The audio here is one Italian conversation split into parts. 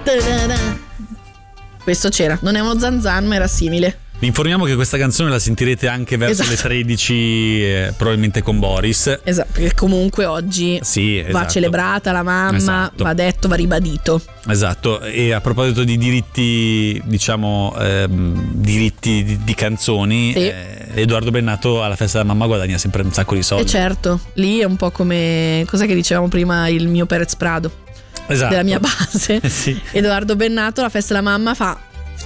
Questo c'era, non è uno Zanzan ma era simile. Vi informiamo che questa canzone la sentirete anche verso le 13, probabilmente con Boris. Esatto, perché comunque oggi va celebrata la mamma, va detto, va ribadito. Esatto, e a proposito di diritti, diciamo, diritti di canzoni, Edoardo Bennato alla festa della mamma guadagna sempre un sacco di soldi. E certo, lì è un po' come, cos'è che dicevamo prima, il mio Perez Prado, della mia base. Sì. Edoardo Bennato alla festa della mamma fa...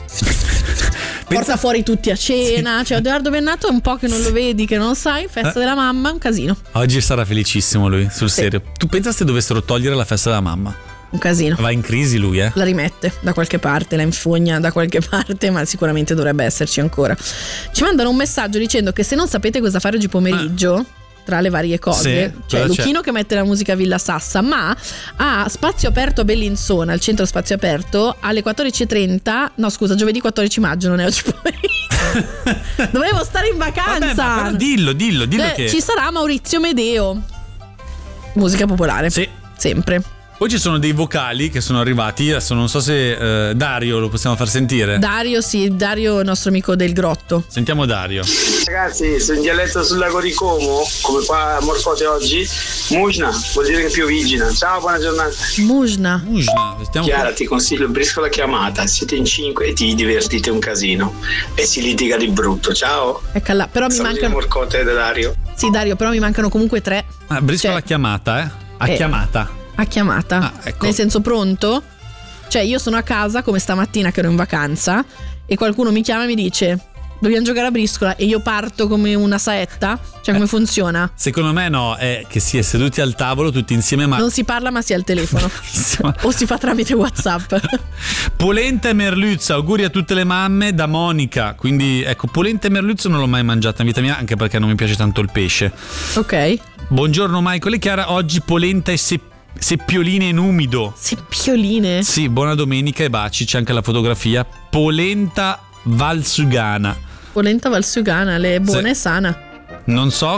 porta fuori tutti a cena, cioè Edoardo Bennato è un po' che non lo vedi, che non lo sai, festa della mamma, un casino. Oggi sarà felicissimo lui, sul serio. Tu pensa se dovessero togliere la festa della mamma? Un casino. Va in crisi lui, La rimette da qualche parte, la infogna da qualche parte, ma sicuramente dovrebbe esserci ancora. Ci mandano un messaggio dicendo che se non sapete cosa fare oggi pomeriggio, tra le varie cose, c'è Luchino che mette la musica Villa Sassa, ma a spazio aperto a Bellinzona, al centro spazio aperto, alle 14.30, no scusa, giovedì 14 maggio, non è oggi pomeriggio. Dovevo stare in vacanza. Vabbè, ma dillo che ci sarà Maurizio Medeo, musica popolare. Sì, sempre. Poi ci sono dei vocali che sono arrivati. Adesso non so se Dario lo possiamo far sentire. Dario, sì, Dario è il nostro amico del grotto. Sentiamo Dario. Ragazzi, se in dialetto sul lago di Como, come qua a Morcote oggi, Mujna vuol dire che piovigina. Ciao, buona giornata. Mujna. Chiara, ti consiglio Briscola Chiamata. Siete in 5 e ti divertite un casino e si litiga di brutto. Ciao. Ecco là, però mi mancano Morcote da Dario. Sì, Dario, però mi mancano comunque 3. Briscola Chiamata, a chiamata. A chiamata, ecco. Nel senso pronto? Cioè io sono a casa come stamattina che ero in vacanza e qualcuno mi chiama e mi dice dobbiamo giocare a briscola e io parto come una saetta? Cioè come funziona? Secondo me no, è che si è seduti al tavolo tutti insieme ma... Non si parla ma si ha il telefono. O si fa tramite WhatsApp. Polenta e merluzzo, auguri a tutte le mamme da Monica. Quindi ecco, polenta e merluzzo non l'ho mai mangiata in vita mia, anche perché non mi piace tanto il pesce. Ok. Buongiorno Michael e Chiara, oggi polenta e seppioline in umido. Seppioline? Sì, buona domenica e baci, c'è anche la fotografia. Polenta valsugana. Polenta valsugana, le buona e sana. Non so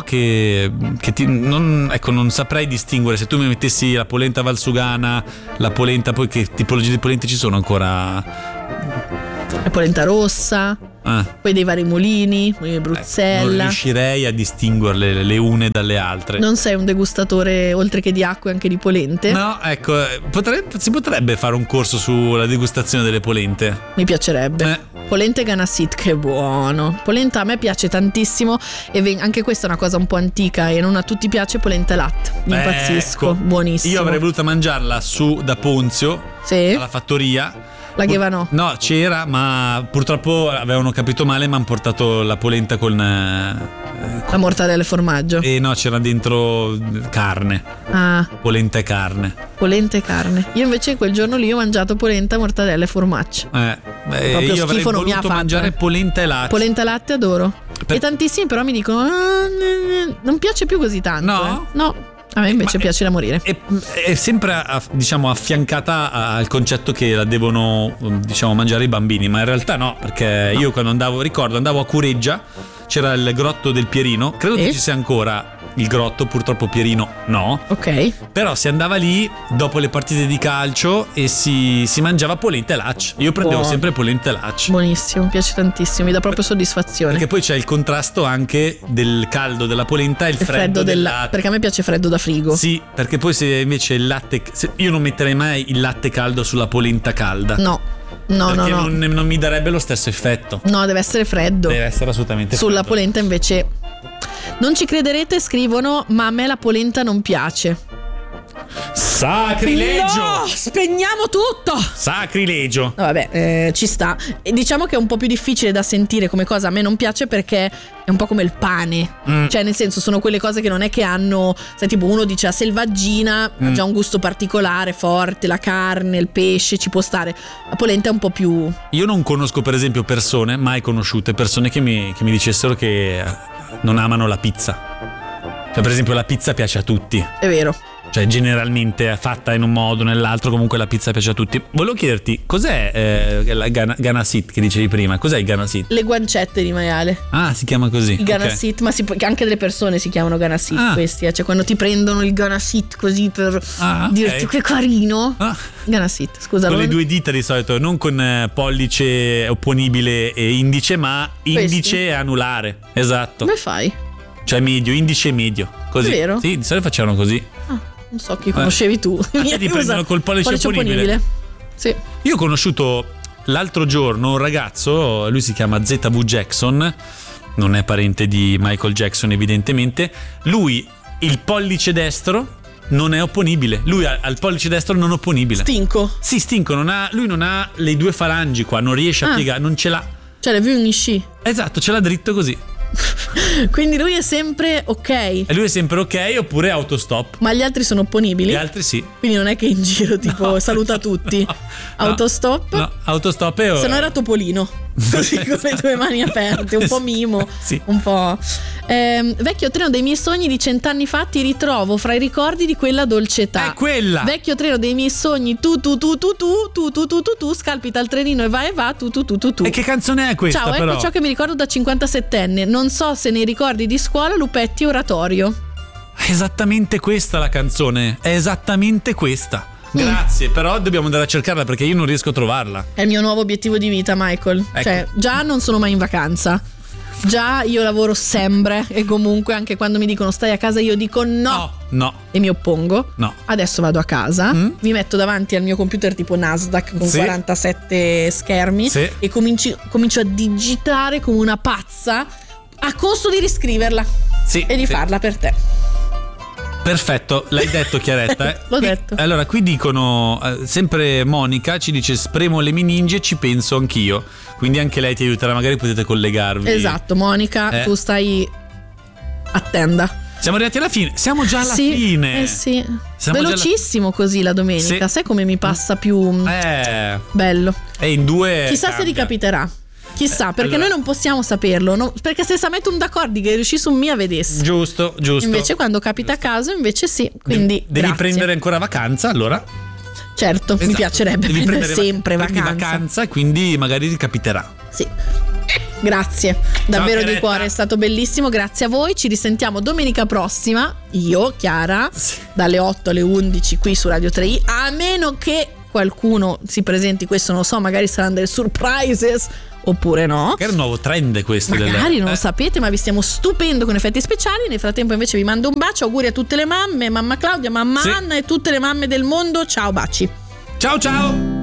non saprei distinguere se tu mi mettessi la polenta valsugana, la polenta, poi che tipologie di polente ci sono ancora? La polenta rossa, poi dei vari mulini Bruzzella. Non riuscirei a distinguerle le une dalle altre. Non sei un degustatore oltre che di acqua anche di polente? No, ecco, si potrebbe fare un corso sulla degustazione delle polente. Mi piacerebbe. Polente Ganassit, che buono. Polenta a me piace tantissimo e anche questa è una cosa un po' antica e non a tutti piace polenta e latte. Mi impazzisco, ecco, buonissimo. Io avrei voluto mangiarla da Ponzio, alla fattoria. La Gheva no, c'era, ma purtroppo avevano capito male, mi hanno portato la polenta con la mortadella e formaggio. E no, c'era dentro carne. Polenta e carne. Polenta e carne. Io invece quel giorno lì ho mangiato polenta, mortadella e formaggio. Io avrei voluto mangiare polenta e latte. Polenta e latte adoro. E tantissimi però mi dicono non piace più così tanto. No. A me invece piace da morire. È sempre diciamo affiancata al concetto che la devono mangiare i bambini, ma in realtà no, perché io quando andavo a Cureggia c'era il grotto del Pierino, credo che ci sia ancora il grotto, purtroppo Pierino no. Ok. Però si andava lì dopo le partite di calcio e si mangiava polenta e laccio. Io prendevo sempre polenta e laccio. Buonissimo, mi piace tantissimo, mi dà proprio soddisfazione. Perché poi c'è il contrasto anche del caldo della polenta e il freddo del latte. Perché a me piace freddo da frigo. Sì, perché poi se invece il latte, io non metterei mai il latte caldo sulla polenta calda. No. Perché non mi darebbe lo stesso effetto. No, deve essere freddo. Deve essere assolutamente sulla freddo. Polenta invece non ci crederete, scrivono, ma a me la polenta non piace. Sacrilegio! No, spegniamo tutto! Sacrilegio! No, vabbè, ci sta. E diciamo che è un po' più difficile da sentire come cosa. A me non piace perché è un po' come il pane. Cioè, nel senso, sono quelle cose che non è che hanno. Sai, tipo uno dice la selvaggina ha già un gusto particolare, forte, la carne, il pesce, ci può stare. La polenta è un po' più. Io non conosco, per esempio, persone, mai conosciute, persone che mi dicessero che non amano la pizza. Cioè, per esempio, la pizza piace a tutti. È vero. Cioè generalmente è fatta in un modo o nell'altro, comunque la pizza piace a tutti. Volevo chiederti, cos'è la Ganasit che dicevi prima? Cos'è il Ganasit? Le guancette di maiale. Ah, si chiama così. Il Ganasit, ma anche delle persone si chiamano Ganasit questi, cioè quando ti prendono il Ganasit così per dirti che carino. Ganasit, scusa. Con le due dita di solito, non con pollice opponibile e indice, ma indice e anulare. Esatto. Come fai? Cioè medio, indice e medio. Così. È vero? Sì, di solito facevano così. Non so chi conoscevi tu. Ti prendono col pollice opponibile. Sì. Io ho conosciuto l'altro giorno un ragazzo, lui si chiama ZV Jackson, non è parente di Michael Jackson evidentemente. Lui, il pollice destro non è opponibile. Lui ha il pollice destro non opponibile. Stinco. Sì, stinco, lui non ha le due falangi qua, non riesce a piegare, non ce l'ha. Cioè le vu sci. Esatto, ce l'ha dritto così. Quindi lui è sempre ok. E lui è sempre ok oppure autostop. Ma gli altri sono opponibili? Gli altri sì. Quindi non è che in giro tipo saluta tutti. Autostop? No, autostop è... Se no era Topolino. Così con le due mani aperte, un po' mimo, sì. Un po'. Vecchio treno dei miei sogni di 100 anni fa, ti ritrovo fra i ricordi di quella dolce età. È quella. Vecchio treno dei miei sogni, tu, scalpita il trenino e va, tu. E che canzone è questa? Ciao, però? Ecco ciò che mi ricordo da 57enne. Non so se nei ricordi di scuola Lupetti Oratorio. È esattamente questa la canzone. È esattamente questa. Grazie, però dobbiamo andare a cercarla perché io non riesco a trovarla. È il mio nuovo obiettivo di vita, Michael. Ecco. Cioè, già non sono mai in vacanza. Già io lavoro sempre e comunque anche quando mi dicono stai a casa io dico no. E mi oppongo. No. Adesso vado a casa, mi metto davanti al mio computer tipo Nasdaq con 47 schermi e comincio a digitare come una pazza a costo di riscriverla e di farla per te. Perfetto, l'hai detto Chiaretta. L'ho detto. Allora, qui dicono, sempre Monica ci dice spremo le meningi e ci penso anch'io. Quindi anche lei ti aiuterà, magari potete collegarvi. Esatto, Monica, tu stai attenda. Siamo arrivati alla fine, siamo già alla fine. Sì. Velocissimo così la domenica. Sai come mi passa più bello. E in due chissà se ricapiterà. Chissà, perché noi non possiamo saperlo, no? Perché se Sametun d'accordi che riuscì su Mia vedessi. Giusto. Invece quando capita a caso invece sì. Quindi devi prendere ancora vacanza, allora? Certo, mi piacerebbe prendere sempre vacanza e quindi magari ricapiterà. Sì. Grazie, davvero di cuore, è stato bellissimo, grazie a voi, ci risentiamo domenica prossima, io, Chiara, dalle 8 alle 11 qui su Radio 3i, a meno che qualcuno si presenti, questo non lo so, magari saranno delle surprises oppure no. Che è un nuovo trend questo. Magari non lo sapete, ma vi stiamo stupendo con effetti speciali. Nel frattempo invece vi mando un bacio, auguri a tutte le mamme, mamma Claudia, mamma Anna e tutte le mamme del mondo. Ciao, baci. Ciao.